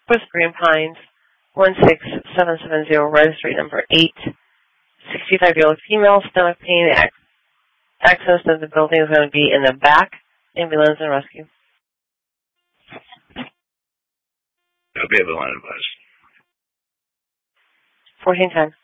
West Green Pines, 16770, registry number 8. 65-year-old female, stomach pain. Access to the building is going to be in the back. Ambulance and rescue. I'll be able to line of bus. 1410.